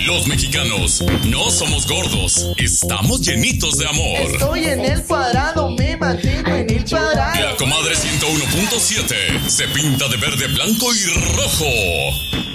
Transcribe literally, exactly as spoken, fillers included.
Los mexicanos no somos gordos, estamos llenitos de amor. Estoy en el cuadrado, me mantengo en el cuadrado. La comadre ciento uno punto siete se pinta de verde, blanco y rojo.